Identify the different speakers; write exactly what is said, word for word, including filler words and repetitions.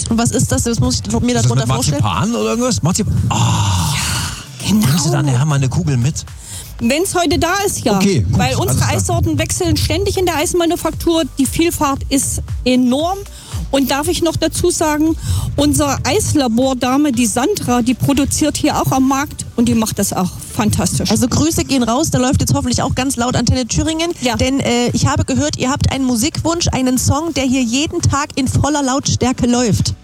Speaker 1: Und was ist das? Das muss ich mir
Speaker 2: Ist das
Speaker 1: darunter
Speaker 2: mit
Speaker 1: vorstellen.
Speaker 2: Marzipan oder irgendwas? Marzipan. Ah.
Speaker 1: Genau.
Speaker 2: Bringst du dann nachher mal eine Kugel mit?
Speaker 3: Wenn es heute da ist, ja.
Speaker 2: Okay, gut,
Speaker 3: Weil unsere
Speaker 2: alles klar.
Speaker 3: Eissorten wechseln ständig in der Eismanufaktur. Die Vielfalt ist enorm. Und darf ich noch dazu sagen, unser Eislabordame, die Sandra, die produziert hier auch am Markt und die macht das auch fantastisch.
Speaker 1: Also Grüße gehen raus, da läuft jetzt hoffentlich auch ganz laut Antenne Thüringen,
Speaker 3: Ja.
Speaker 1: denn äh, ich habe gehört, ihr habt einen Musikwunsch, einen Song, der hier jeden Tag in voller Lautstärke läuft.